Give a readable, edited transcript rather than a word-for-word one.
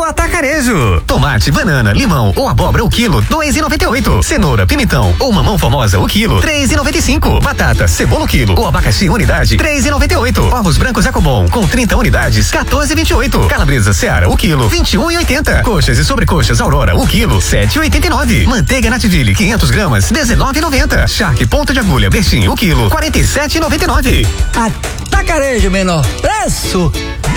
Atacarejo. Tomate, banana, limão ou abóbora o quilo, 2,98. Cenoura, pimentão ou mamão formosa o quilo, 3,95. Batata, cebola o quilo ou abacaxi unidade, 3,98. Ovos brancos Jacobon com 30 unidades, 14,28. Calabresa Seara o quilo, 21,80. Coxas e sobrecoxas Aurora o quilo, 7,89. Manteiga Nativille 500 gramas, 19,90. Charque ponta de agulha Bertin o quilo, 47,99. Atacarejo, menor preço